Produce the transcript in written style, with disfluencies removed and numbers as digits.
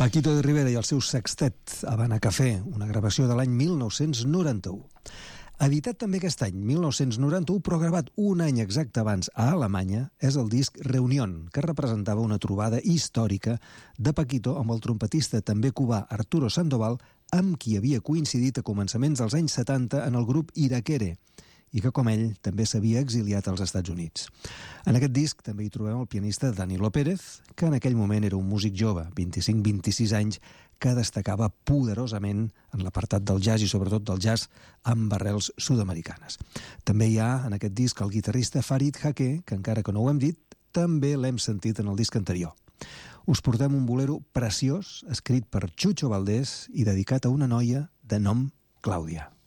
Paquito de Rivera i el seu sextet Habana Café, una gravació de l'any 1991. Editat també aquest any, 1991, però gravat un any exacte abans a Alemanya, és el disc Reunión, que representava una trobada històrica de Paquito amb el trompetista també cubà Arturo Sandoval, amb qui havia coincidit a començaments dels anys 70 en el grup Iraquere, i que, com ell, també s'havia exiliat als Estats Units. En aquest disc també hi trobem el pianista Danilo Pérez, que en aquell moment era un músic jove, 25-26 anys, que destacava poderosament en l'apartat del jazz i sobretot del jazz amb arrels sud-americanes. També hi ha en aquest disc el guitarrista Farid Jaqué, que encara que no ho hem dit, també l'hem sentit en el disc anterior. Us portem un bolero preciós, escrit per Chucho Valdés i dedicat a una noia de nom Clàudia.